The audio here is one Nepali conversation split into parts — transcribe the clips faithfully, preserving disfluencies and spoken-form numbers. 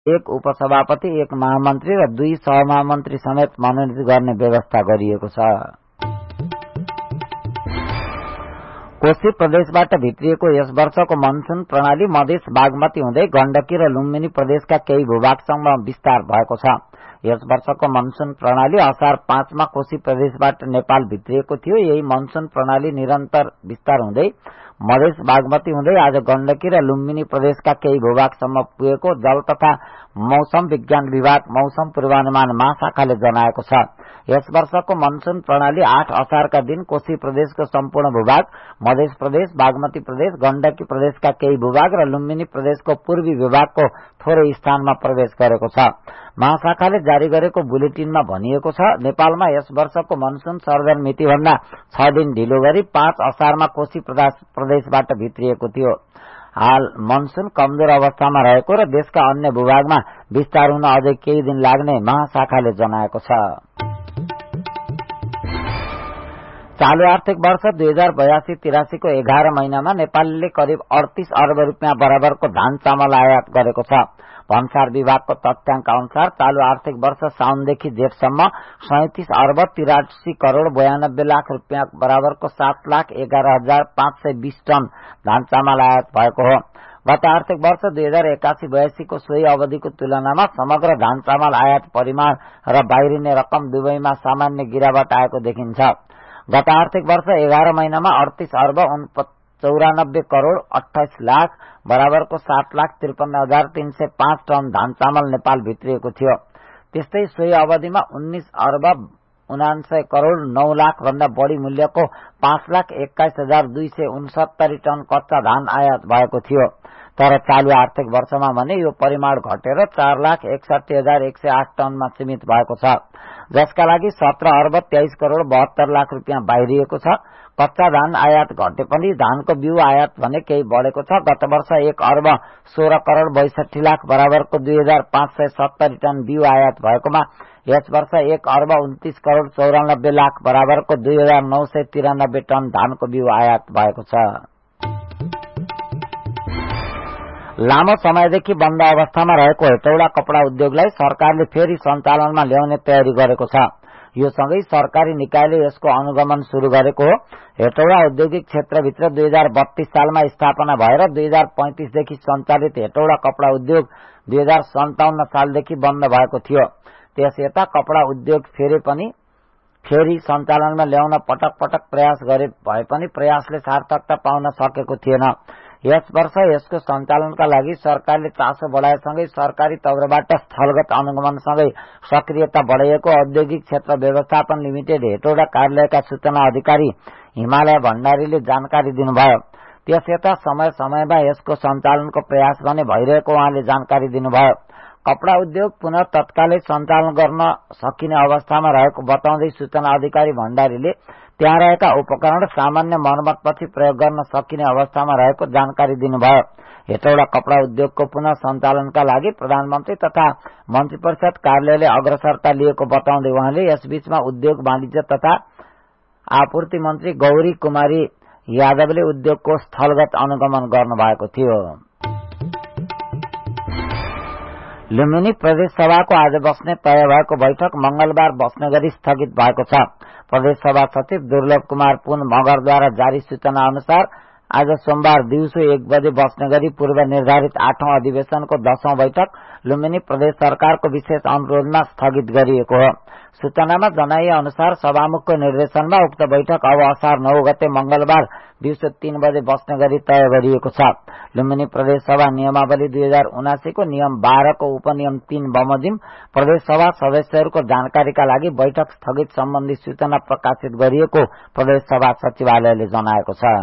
एक उपसभापति, एक महामन्त्री र दुई सहमहामन्त्री समेत मनोनित गर्ने व्यवस्था गरिएको छ। कोशी प्रदेशबाट भित्रिएको यस वर्षको मनसून प्रणाली मधेस बागमती हुँदै गण्डकी र लुम्बिनी प्रदेशका केही भूभागसम्म विस्तार भएको छ। यस वर्षको मनसून प्रणाली असार पाँचमा कोशी प्रदेशबाट नेपाल भित्रिएको थियो। यही मनसून प्रणाली निरन्तर विस्तार हुँदै मधेस बागमती हुँदै आज गण्डकी र लुम्बिनी प्रदेशका केही भूभागसम्म पुगेको जल तथा मौसम विज्ञान विभाग मौसम पूर्वानुमान महाशाखाले जनाएको छ। यस वर्षको मनसून प्रणाली आठ असारका दिन कोशी प्रदेशको सम्पूर्ण भूभाग, मध्य प्रदेश, बागमती प्रदेश, गण्डकी प्रदेशका केही भूभाग र लुम्बिनी प्रदेशको पूर्वी विभागको थोरै स्थानमा प्रवेश गरेको छ। महाशाखाले जारी गरेको बुलेटिनमा भनिएको छ, नेपालमा यस वर्षको मनसून सर्दन मितिभन्दा छ दिन ढिलो गरी पाँच असारमा कोशी प्रदेशबाट भित्रिएको थियो। हाल मनसून कमजोर अवस्थामा रहेको र देशका अन्य भूभागमा विस्तार हुन अझै केही दिन लाग्ने महाशाखाले जनाएको छ। चालू आर्थिक वर्ष दुई हजार बयासी तिरासी को एघार महिनामा नेपालले करिब अडतीस अर्ब रुपियाँ बराबरको धान चामल आयात गरेको छ। भन्सार विभागको तथ्याङ्क अनुसार चालू आर्थिक वर्ष साउनदेखि जेठसम्म सैतिस अर्ब तिरासी करोड़ बयानब्बे लाख रुपियाँ बराबरको सात लाख एघार हजार पाँच सय बीस टन धान चामल आयात भएको हो। गत आर्थिक वर्ष दुई हजार एकासी बयासी को सोही अवधिको तुलनामा समग्र धान चामल आयात परिमाण र बाहिरिने रकम दुवैमा सामान्य गिरावट आएको देखिन्छ। गत आर्थिक वर्ष एघार महिनामा अडतीस अर्ब चौरानब्बे करोड़ अठाइस लाख बराबरको सात लाख त्रिपन्न हजार तीन सय पाँच टन धान चामल नेपाल भित्रिएको थियो। त्यस्तै सोही अवधिमा उन्नीस अर्ब उनान्सय करोड़ नौ लाख भन्दा बढ़ी मूल्यको पाँच लाख एक्काइस हजार दुई सय उनसत्तरी टन कच्चा धान आयात भएको थियो। तर चालू आर्थिक वर्षमा भने यो परिमाण घटेर चार लाख एकसठी हजार एक सय आठ टनमा सीमित भएको छ, जसका लागि सत्र अर्ब तेइस करोड़ बहत्तर लाख रुपियाँ बाहिरिएको छ। कच्चा धान आयात घटे पनि धानको बिउ आयात भने केही बढ़ेको छ। गत वर्ष एक अर्ब सोह्र करोड़ बैसठी लाख बराबरको दुई हजार पाँच सय सत्तरी टन बिउ आयात भएकोमा यस वर्ष एक अर्ब उन्तीस करोड़ चौरानब्बे लाख बराबरको दुई हजार नौ सय तिरानब्बे टन धानको बिउ आयात भएको छ। लामो समयदेखि बन्द अवस्थामा रहेको हेटौडा कपड़ा उद्योगलाई सरकारले फेरि सञ्चालनमा ल्याउने तयारी गरेको छ। यो सँगै सरकारी निकायले यसको अनुगमन शुरू गरेको हो। हेटौडा औद्योगिक क्षेत्रभित्र दुई हजार बत्तीस सालमा स्थापना भएर दुई हजार पैंतिसदेखि सञ्चालित हेटौडा कपड़ा उद्योग दुई हजार सन्ताउन्न सालदेखि बन्द भएको थियो। त्यस यता कपड़ा उद्योग फेरि पनि फेरि सञ्चालनमा ल्याउन पटक पटक प्रयास गरे भए पनि प्रयासले सार्थकता पाउन सकेको थिएन। यस वर्ष यसको सञ्चालनका लागि सरकारले चासो बढाएसँगै सरकारी तर्फबाट स्थलगत अनुगमनसँगै सक्रियता बढाइएको औद्योगिक क्षेत्र व्यवस्थापन लिमिटेड हेटौडा कार्यालयका सूचना अधिकारी हिमालय भण्डारीले जानकारी दिनुभयो। त्यस यता समय समयमा यसको सञ्चालनको प्रयास भने भइरहेको उहाँले जानकारी दिनुभयो। कपड़ा उद्योग पुनः तत्कालै सञ्चालन गर्न सकिने अवस्थामा रहेको बताउँदै सूचना अधिकारी भण्डारीले त्यहाँ रहेका उपकरण सामान्य मर्मतपछि प्रयोग गर्न सकिने अवस्थामा रहेको जानकारी दिनुभयो। हेटौडा कपड़ा उद्योगको पुनः सञ्चालनका लागि प्रधानमन्त्री तथा मन्त्री परिषद कार्यालयले अग्रसरता लिएको बताउँदै उहाँले यसबीचमा उद्योग वाणिज्य तथा आपूर्ति मन्त्री गौरी कुमारी यादवले उद्योगको स्थलगत अनुगमन गर्नुभएको थियो। लुम्बिनी प्रदेश सभाको आज बस्ने तय भएको बैठक मंगलबार बस्ने गरी स्थगित भएको छ। प्रदेश सभा सचिव दुर्लभ कुमार पुन मगरद्वारा जारी सूचना अनुसार आज सोमबार दिउँसो एक बजे बस्ने गरी पूर्व निर्धारित आठौं अधिवेशनको दशौं बैठक लुम्बिनी प्रदेश सरकारको विशेष अनुरोधमा स्थगित गरिएको हो। सूचनामा जनाइए अनुसार सभामुखको निर्देशनमा उक्त बैठक अब असार नौ गते मंगलबार दिउँसो तीन बजे बस्ने गरी तय गरिएको छ। लुम्बिनी प्रदेश सभा नियमावली दुई हजार उनासी को नियम बाह्र को उपनियम तीन बमोजिम प्रदेश सभा सदस्यहरूको जानकारीका लागि बैठक स्थगित सम्बन्धी सूचना प्रकाशित गरिएको प्रदेश सभा सचिवालयले जनाएको छ।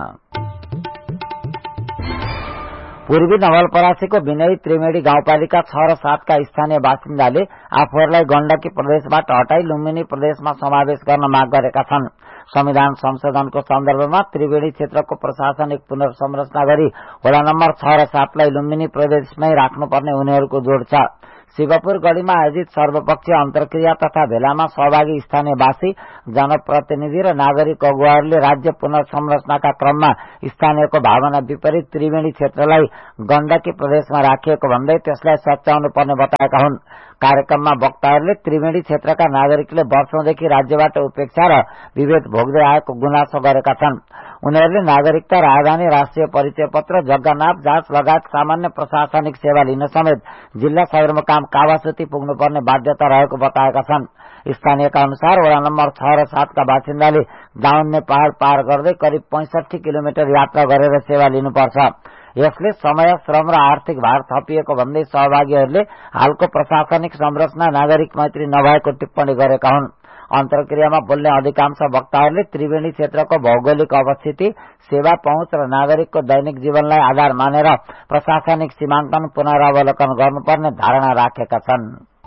पूर्वी नवलपरासीको विनयी त्रिवेणी गाउँपालिका छ र सातका स्थानीय बासिन्दाले आफूहरूलाई गण्डकी प्रदेशबाट हटाई लुम्बिनी प्रदेशमा समावेश गर्न माग गरेका छन्। संविधान संशोधनको सन्दर्भमा त्रिवेणी क्षेत्रको प्रशासनिक पुनर्संरचना गरी वडा नम्बर छ र सातलाई लुम्बिनी प्रदेशमै राख्नुपर्ने उनीहरूको जोड छ। शिवपुर गढ़ीमा आयोजित सर्वपक्षीय अन्तर्क्रिया तथा भेलामा सहभागी स्थानीयवासी, जनप्रतिनिधि र नागरिक अगुवाहरूले राज्य पुनर्संरचनाका क्रममा स्थानीयको भावना विपरीत त्रिवेणी क्षेत्रलाई गण्डकी प्रदेशमा राखिएको भन्दै त्यसलाई सच्याउनु पर्ने बताएका हुन्। कार्यक्रममा वक्ताहरूले त्रिवेणी क्षेत्रका नागरिकले वर्षौंदेखि राज्यबाट उपेक्षा र विभेद भोग्दै आएको गुनासो गरेका छन्। उनीहरूले नागरिकता, राजधानी, राष्ट्रिय परिचय पत्र, जग्गानाप, जाँच लगायत सामान्य प्रशासनिक सेवा लिन समेत जिल्ला सदरमुकाम कावासुती पुग्नुपर्ने बाध्यता रहेको बताएका छन्। स्थानीयका अनुसार वडा नम्बर छ र सातका बासिन्दाले दाउन्ने पहाड़ पार गर्दै करिब पैंसठी किलोमिटर यात्रा गरेर सेवा लिनुपर्छ। यसले समय, श्रम र आर्थिक भार थपिएको भन्दै सहभागीहरूले हालको प्रशासनिक संरचना नागरिक मैत्री नभएको टिप्पणी गरेका हुन्। अन्तर्क्रियामा बोल्ने अधिकांश वक्ताहरूले त्रिवेणी क्षेत्रको भौगोलिक अवस्थिति, सेवा पहुँच र नागरिकको दैनिक जीवनलाई आधार मानेर प्रशासनिक सीमाङ्कन पुनरावलोकन गर्नुपर्ने धारणा राखेका छन्।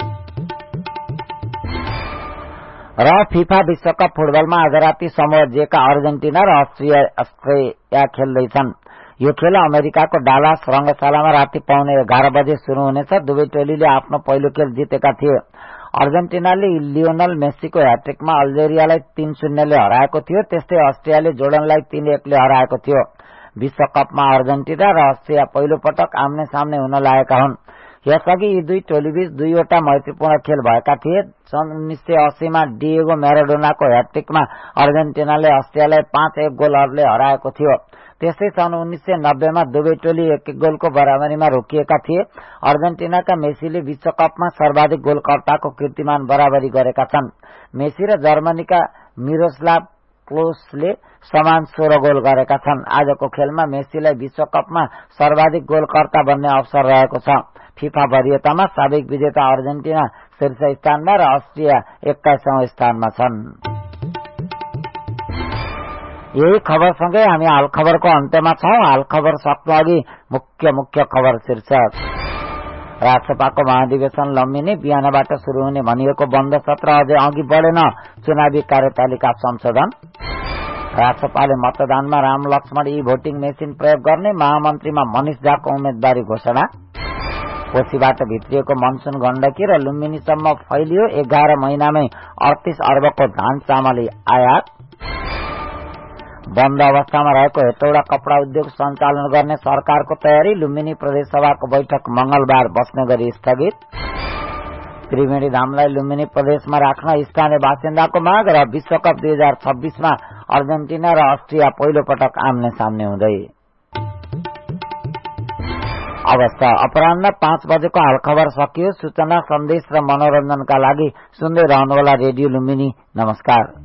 र फिफा विश्वकप फुटबलमा आज राति समूह जे का अर्जेन्टिना र अस्ट्रेलिया खेल्दैछन्। यो खेल अमेरिकाको डालास रंगशालामा राति पाउने एघार बजे शुरू हुनेछ। दुवै टोलीले आफ्नो पहिलो खेल जितेका थिए। अर्जेन्टिनाले लियोनल मेस्सीको ह्याट्रिकमा अल्जेरियालाई तीन शून्यले हराएको थियो। त्यस्तै अस्ट्रियाले जोर्डनलाई तीन एकले हराएको थियो। विश्वकपमा अर्जेन्टिना र अस्ट्रिया पहिलो पटक आम्ने सामने हुन लागेका हुन्। यसअघि यी दुई टोलीबीच दुईवटा मैत्रीपूर्ण खेल भएका थिए। सन् उन्नाइस सय अस्सीमा डिएगो म्याराडोनाको ह्याट्रिकमा अर्जेन्टिनाले अस्ट्रियालाई पाँच एक गोलहरूले हराएको थियो। त्यस्तै सन् उन्नाइस सय नब्बेमा दुवै टोली एक एक गोलको बराबरीमा रोकिएका थिए। अर्जेन्टिनाका मेसीले विश्वकपमा सर्वाधिक गोलकर्ताको कीर्तिमान बराबरी गरेका छन्। मेसी र जर्मनीका मिरोस्लाव क्लोसले समान सोह्र गोल गरेका छन्। आजको खेलमा मेसीलाई विश्वकपमा सर्वाधिक गोलकर्ता बन्ने अवसर रहेको छ। फिफा वरियतामा साबिक विजेता अर्जेन्टिना शीर्ष स्थानमा र अस्ट्रिया एक्काइसौं स्थानमा छन्। यही खबरसँगै हामी हाल खबरको अन्त्यमा छौं। हाल खबर सक्नु अघि मुख्य मुख्य खबर शीर्षक। राष्ट्रसभाको महाधिवेशन लम्बिने, बिहानबाट शुरू हुने भनिएको बन्द सत्र अझै अघि बढेन। चुनावी कार्यतालिका संशोधन। राष्ट्रपाले मतदानमा राम लक्ष्मण ई भोटिङ मेसिन प्रयोग गर्ने, महामन्त्रीमा मनिष झाको उम्मेद्वारी घोषणा। कोशीबाट भित्रिएको मनसुन गण्डकी र लुम्बिनीसम्म फैलियो। एघार महिनामै अडतीस अर्बको धान चामल आयात। बन्द अवस्थामा रहेको हेटौडा कपड़ा उद्योग सञ्चालन गर्ने सरकारको तयारी। लुम्बिनी प्रदेश सभाको बैठक मंगलबार बस्ने गरी स्थगित। त्रिवेणी धामलाई लुम्बिनी प्रदेशमा राख्न स्थानीय बासिन्दाको माग। र विश्वकप दुई हजार छब्बीसमा अर्जेन्टिना र अस्ट्रिया पहिलो पटक आम्ने सामने हुँदै। अवस्था अपराह्न पाँच बजेको हाल खबर सकियो। सूचना, सन्देश र मनोरञ्जनका लागि सुन्दै रहनुहोला रेडियो लुम्बिनी। नमस्कार।